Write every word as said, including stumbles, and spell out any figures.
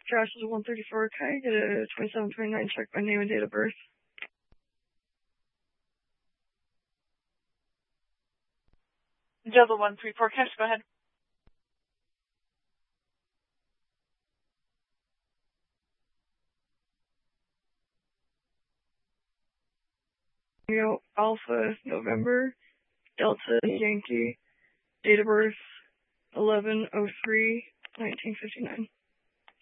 Josh is one thirty-four. Can I get a twenty-seven twenty-nine check by name and date of birth? Delta one three four, Cash, go ahead. Alpha November, Delta Yankee, date of birth eleven oh three nineteen fifty-nine.